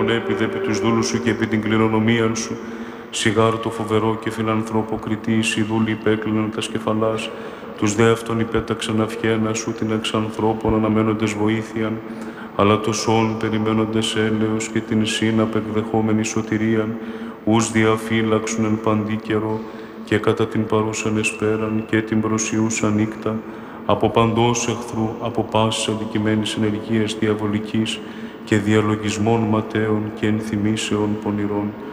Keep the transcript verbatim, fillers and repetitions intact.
επονέπηδε επί τους δούλους σου και επί την κληρονομίαν σου. Σιγάρ το φοβερό και φιλανθρώπο κριτής, οι δούλοι υπέκλειναν τα σκεφαλάς. Τους δε αυτον υπέταξαν αυχένα σου την εξ ανθρώπων αναμένοντες βοήθειαν, αλλά το σόν περιμένοντες έλεος και την σύν απεκδεχόμενη σωτηρίαν, ους διαφύλαξουν εν παντή καιρό και κατά την παρούσαν εσπέραν και την προσιούσαν νύκτα, από παντός εχθρού, από πάσης αδικημένης ενεργείας διαβολικής και διαλογισμών ματέων και ενθυμήσεων πονηρών.